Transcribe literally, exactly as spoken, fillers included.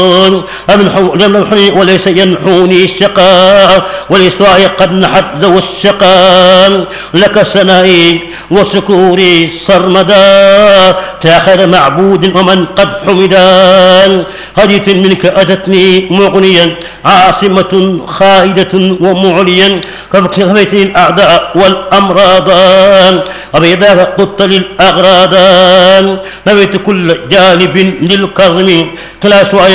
لم ينحني وليس ينحوني الشقاء ولإسواء قد نحت ذو الشقاء لك سنائي وسكوري سرمدا تاخر معبود ومن قد حمدا هديت منك أتتني مغنيا عاصمة خائدة ومعليا كفيت الأعداء والأمراض أبيضاك قدت للأغراض نويت كل جانب للكظم كلا